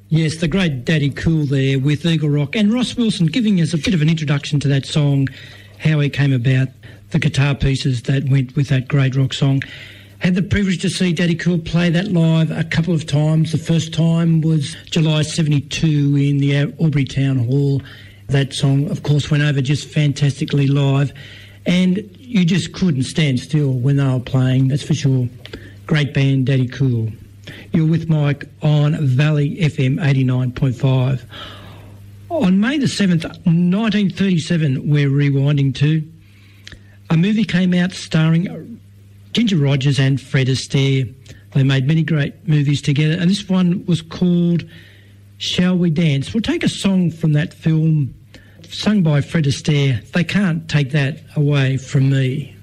Yes, the great Daddy Cool there with Eagle Rock, and Ross Wilson giving us a bit of an introduction to that song, how it came about, the guitar pieces that went with that great rock song. Had the privilege to see Daddy Cool play that live a couple of times. The first time was July 72 in the Albury Town Hall. That song, of course, went over just fantastically live, and you just couldn't stand still when they were playing, that's for sure. Great band, Daddy Cool. You're with Mike on Valley FM 89.5. On May the 7th, 1937, we're rewinding to, a movie came out starring Ginger Rogers and Fred Astaire. They made many great movies together, and this one was called Shall We Dance? We'll take a song from that film, sung by Fred Astaire. They can't take that away from me.